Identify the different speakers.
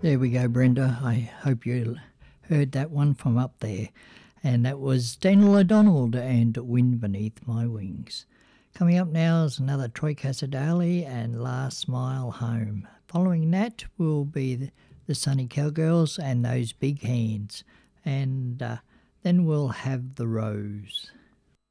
Speaker 1: There we go, Brenda. I hope you heard that one from up there. And that was Daniel O'Donnell and Wind Beneath My Wings. Coming up now is another Troy Casadale and Last Mile Home. Following that will be the Sunny Cowgirls and Those Big Hands. And then we'll have The Rose.